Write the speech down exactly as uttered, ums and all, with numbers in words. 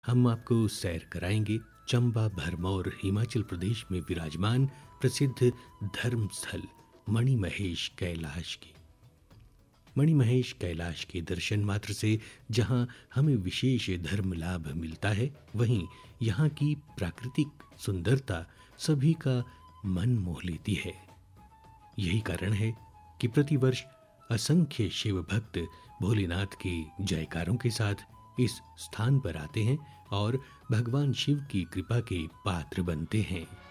हम आपको सैर कराएंगे चंबा भरमौर हिमाचल प्रदेश में विराजमान प्रसिद्ध धर्मस्थल मणिमहेश कैलाश की। मणिमहेश कैलाश के दर्शन मात्र से जहां हमें विशेष धर्म लाभ मिलता है, वहीं यहाँ की प्राकृतिक सुंदरता सभी का मन मोह लेती है। यही कारण है कि प्रतिवर्ष असंख्य शिव भक्त भोलेनाथ के जयकारों के साथ इस स्थान पर आते हैं और भगवान शिव की कृपा के पात्र बनते हैं।